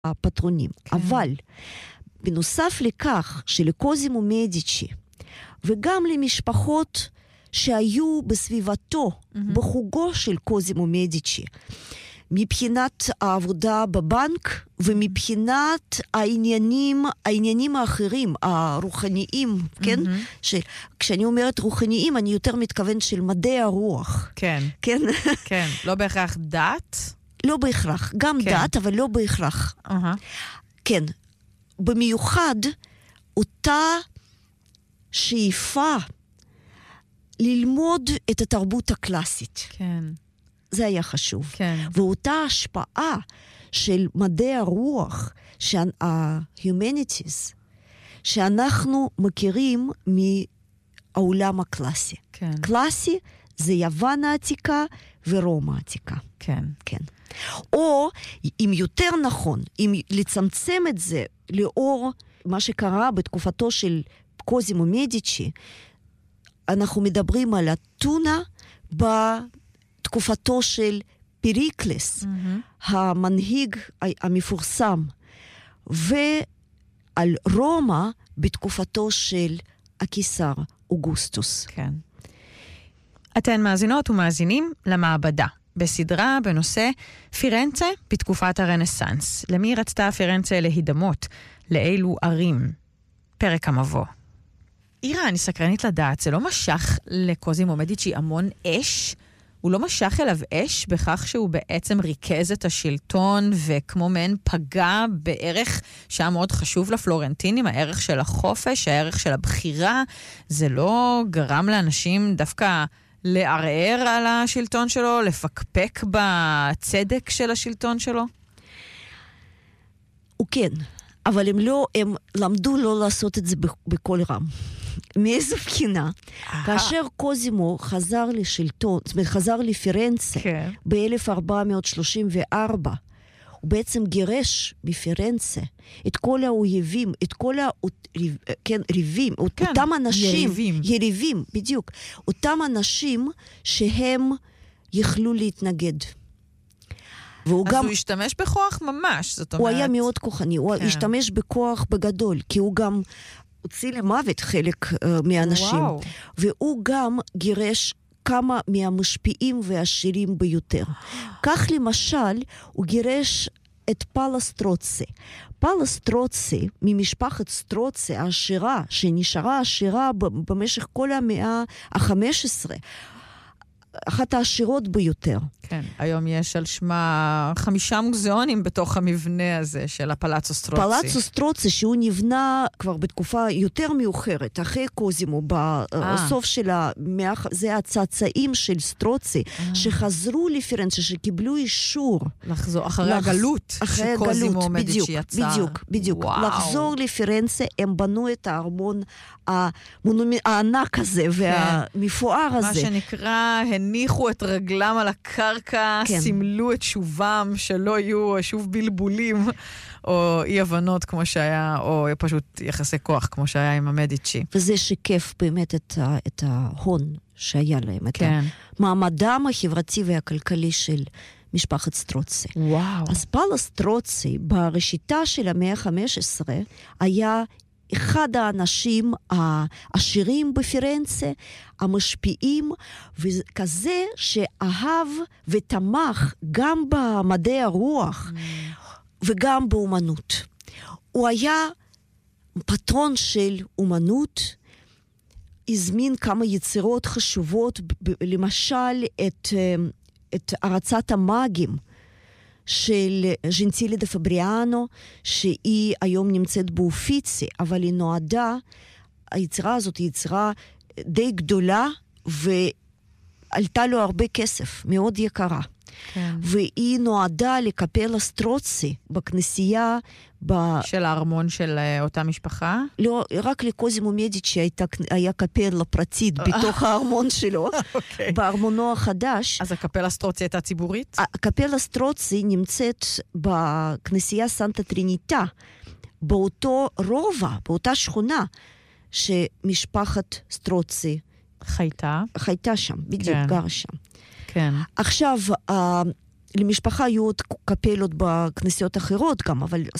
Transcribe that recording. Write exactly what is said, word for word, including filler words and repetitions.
הפטרונים. כן. אבל בנוסף לכך שלקוזימו מדיצ'י, וגם למשפחות שהיו בסביבתו, mm-hmm. בחוגו של קוזימו מדיצ'י, מבחינת העבודה בבנק, ומבחינת העניינים, העניינים האחרים, הרוחניים, mm-hmm. כן? כשאני אומרת רוחניים, אני יותר מתכוון של מדעי הרוח. כן. כן? כן. לא בהכרח דת? לא בהכרח. גם כן. דת, אבל לא בהכרח. Uh-huh. כן. במיוחד, אותה שאיפה ללמוד את התרבות הקלאסית. כן. זה היה חשוב. כן. ואותה השפעה של מדעי הרוח, ה-humanities, שאנחנו מכירים מהעולם הקלאסי. כן. קלאסי זה יוון העתיקה ורומא העתיקה. כן. כן. או, אם יותר נכון, אם לצמצם את זה לאור מה שקרה בתקופתו של קוזימו מדיצ'י, אנחנו מדברים על אתונה בתקופתו של פריקלס, mm-hmm. המנהיג המפורסם, ועל רומא בתקופתו של הקיסר אוגוסטוס. כן. אתן מאזינות ומאזינים למעבדה, בסדרה בנושא פירנצה בתקופת הרנסנס. למי רצתה פירנצה להידמות? לאילו ערים? פרק המבוא. אירה, אני סקרנית לדעת, זה לא משך לקוזימו מדיצ'י המון אש? הוא לא משך אליו אש בכך שהוא בעצם ריכז את השלטון וכמו מעין פגע בערך שהיה מאוד חשוב לפלורנטינים, הערך של החופש, הערך של הבחירה? זה לא גרם לאנשים דווקא לערער על השלטון שלו, לפקפק בצדק של השלטון שלו? הוא כן, אבל הם לא, הם למדו לא לעשות את זה בכל רם. מאיזו בחינה? כאשר קוזימו חזר לשלטון, זאת אומרת, חזר לפירנצה ב-אלף ארבע מאות שלושים וארבע, הוא בעצם גירש בפירנצה את כל האויבים, את כל ה... כן, ריבים, כן, אותם אנשים, יריבים. יריבים, בדיוק, אותם אנשים שהם יכלו להתנגד. והוא אז גם, הוא השתמש בכוח ממש, זאת אומרת. הוא היה מאוד כוחני, הוא כן. השתמש בכוח בגדול, כי הוא גם הוציא למוות חלק uh, מהאנשים. וואו. והוא גם גירש כמה מהמשפיעים והעשירים ביותר. כך למשל, הוא גירש את פאלה סטרוצי. פאלה סטרוצי, ממשפחת סטרוצי, העשירה, שנשארה עשירה במשך כל המאה ה-חמש עשרה, אחת העשירות ביותר. כן, היום יש על שמה חמישה מוזיאונים בתוך המבנה הזה של הפלאצו סטרוצי. פלאצו סטרוצי, שהוא נבנה כבר בתקופה יותר מאוחרת, אחרי קוזימו, בסוף של המאה, זה הצאצאים של סטרוצי, שחזרו לפירנצה, שקיבלו אישור. לחזור, אחרי הגלות, שקוזימו מדיצ'י יצר. בדיוק, בדיוק. לחזור לפירנצה, הם בנו את הארמון הענק הזה, והמפואר הזה. מה שנקרא, הניחו את רגלם על הקרקע, כן. סימלו את שובם, שלא יהיו שוב בלבולים, או אי הבנות כמו שהיה, או פשוט יחסי כוח כמו שהיה עם המדיצ'י. וזה שיקף באמת את, ה, את ההון שהיה להם, כן. את המעמדם החברתי והכלכלי של משפחת סטרוצי. וואו. אז פאלה סטרוצי, בראשיתה של המאה ה-חמש עשרה, היה אחד האנשים העשירים בפירנצה, המשפיעים, וכזה שאהב ותמך גם במדעי הרוח, mm. וגם באומנות. הוא היה פטרון של אומנות, הזמין כמה יצירות חשובות, למשל את, את ארצת המאגים, של ג'נטילי דה פבריאנו, שהיא היום נמצאת באופיצי, אבל היא נועדה, היצירה הזאת היא יצירה די גדולה, ועלתה לו הרבה כסף, מאוד יקרה. כן. והיא נועדה לקפלה סטרוצי בכנסייה, ב... של הארמון של אותה משפחה? לא, רק לקוזימו מדיצ'י הייתה, היה קפלה פרטית בתוך הארמון שלו, okay. בארמונו החדש. אז הקפלה סטרוצי הייתה ציבורית? הקפלה סטרוצי נמצאת בכנסייה סנטה טריניטה, באותו רובע, באותה שכונה, שמשפחת סטרוצי חייתה. חייתה שם, בדיוק, כן. גר שם. כן. עכשיו, למשפחה היו עוד קפלות בכנסיות אחרות גם, אבל